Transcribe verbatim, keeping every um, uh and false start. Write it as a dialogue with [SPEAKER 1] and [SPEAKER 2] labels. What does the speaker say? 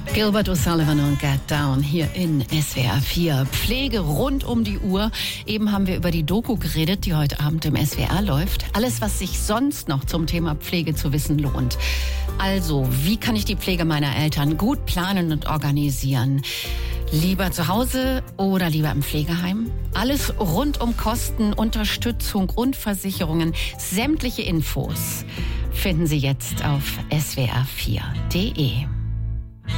[SPEAKER 1] Gilbert O'Sullivan und Get Down hier in S W R vier. Pflege rund um die Uhr. Eben haben wir über die Doku geredet, die heute Abend im S W R läuft. Alles, was sich sonst noch zum Thema Pflege zu wissen lohnt. Also, wie kann ich die Pflege meiner Eltern gut planen und organisieren? Lieber zu Hause oder lieber im Pflegeheim? Alles rund um Kosten, Unterstützung und Versicherungen. Sämtliche Infos finden Sie jetzt auf S W R vier Punkt de.